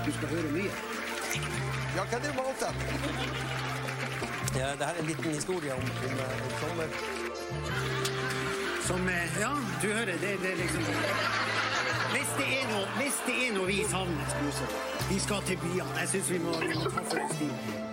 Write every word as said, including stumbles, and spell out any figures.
Du skal høre mye. Ja, kan du måte? Ja, det her er en liten historie om, om, om sommer. Som, ja, du hører, det, det er liksom... Hvis det er noe, hvis det er noe vi savner, vi skal til byene. Jeg synes vi må, vi må ta for oss de.